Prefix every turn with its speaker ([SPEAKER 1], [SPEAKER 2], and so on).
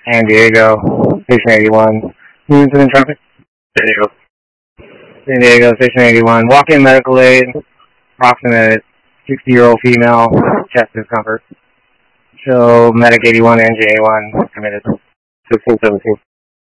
[SPEAKER 1] San Diego, Station 81. New incident traffic?
[SPEAKER 2] San Diego.
[SPEAKER 1] San Diego, Station 81. Walk-in medical aid, approximate 60-year-old female, chest discomfort. Show Medic 81, NG 81, committed.
[SPEAKER 2] 1617.